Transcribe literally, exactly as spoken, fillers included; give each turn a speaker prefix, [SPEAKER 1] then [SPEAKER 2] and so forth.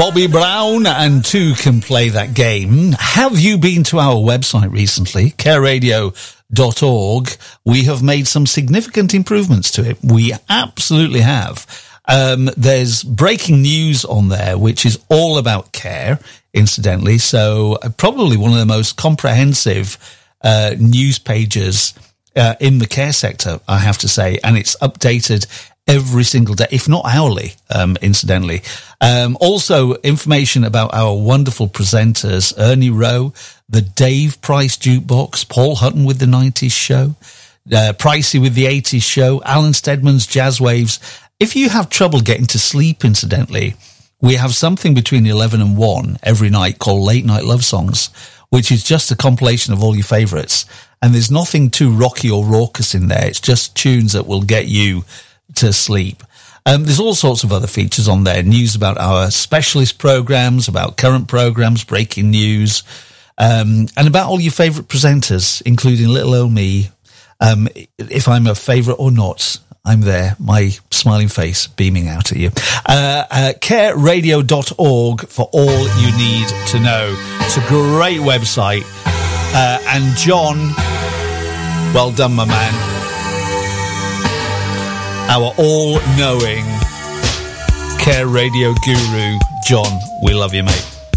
[SPEAKER 1] Bobby Brown and Two Can Play That Game. Have you been to our website recently, care radio dot org? We have made some significant improvements to it. We absolutely have. Um, there's breaking news on there, which is all about care, incidentally. So uh, probably one of the most comprehensive uh, news pages uh, in the care sector, I have to say. And it's updated every single day, if not hourly, um, incidentally. Um, also, information about our wonderful presenters, Ernie Rowe, the Dave Price Jukebox, Paul Hutton with the nineties show, uh, Pricey with the eighties show, Alan Steadman's Jazz Waves. If you have trouble getting to sleep, incidentally, we have something between eleven and one every night called Late Night Love Songs, which is just a compilation of all your favourites. And there's nothing too rocky or raucous in there. It's just tunes that will get you to sleep. Um, there's all sorts of other features on there. News about our specialist programs, about current programs, breaking news, um, and about all your favourite presenters, including little old me. Um, if I'm a favourite or not, I'm there, my smiling face beaming out at you. Uh, uh, care radio dot org for all you need to know. It's a great website. Uh, and John, well done, my man. Our all-knowing Care Radio guru, John. We love you, mate.